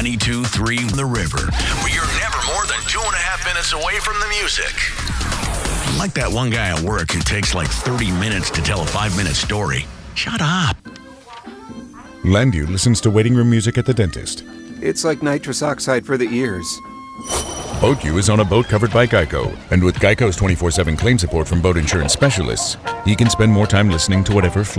92.3 The River, where you're never more than 2.5 minutes away from the music. Like that one guy at work who takes like 30 minutes to tell a 5-minute story. Shut up. Landu listens to waiting room music at the dentist. It's like nitrous oxide for the ears. BoatU is on a boat covered by Geico, and with Geico's 24/7 claim support from boat insurance specialists, he can spend more time listening to whatever